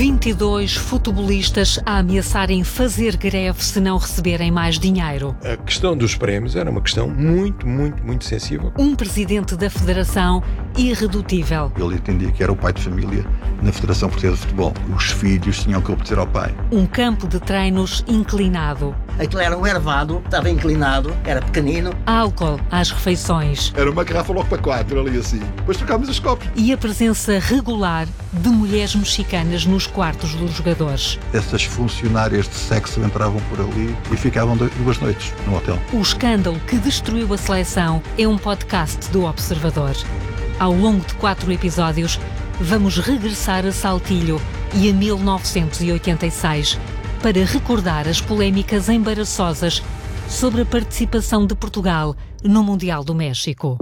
22 futebolistas a ameaçarem fazer greve se não receberem mais dinheiro. A questão dos prémios era uma questão muito sensível. Um presidente da Federação irredutível. Ele entendia que era o pai de família na Federação Portuguesa de Futebol. Os filhos tinham que obedecer ao pai. Um campo de treinos inclinado. Aquilo era um ervado, estava inclinado, era pequenino. Álcool às refeições. Era uma garrafa logo para 4, ali assim. Depois trocámos os copos. E a presença regular de mulheres mexicanas nos quartos dos jogadores. Essas funcionárias de sexo entravam por ali e ficavam 2 noites no hotel. O escândalo que destruiu a seleção é um podcast do Observador. Ao longo de 4 episódios, vamos regressar a Saltilho e a 1986 para recordar as polémicas embaraçosas sobre a participação de Portugal no Mundial do México.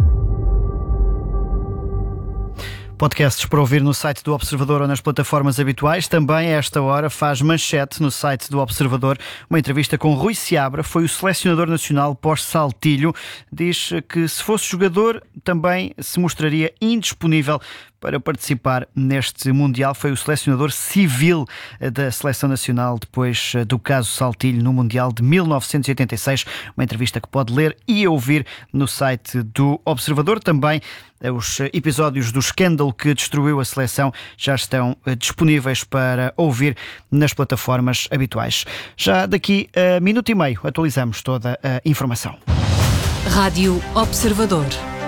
Podcasts para ouvir no site do Observador ou nas plataformas habituais. Também a esta hora faz manchete no site do Observador uma entrevista com Rui Seabra, foi o selecionador nacional pós-Saltilho. Diz que se fosse jogador também se mostraria indisponível para participar neste Mundial. Foi o selecionador civil da Seleção Nacional depois do caso Saltilho no Mundial de 1986. Uma entrevista que pode ler e ouvir no site do Observador. Também os episódios do escândalo que destruiu a seleção já estão disponíveis para ouvir nas plataformas habituais. Já daqui a minuto e meio atualizamos toda a informação. Rádio Observador.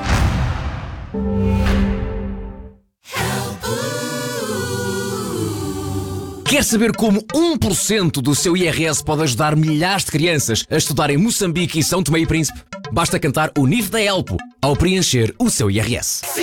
Quer saber como 1% do seu IRS pode ajudar milhares de crianças a estudar em Moçambique e São Tomé e Príncipe? Basta cantar o NIF da Elpo ao preencher o seu IRS.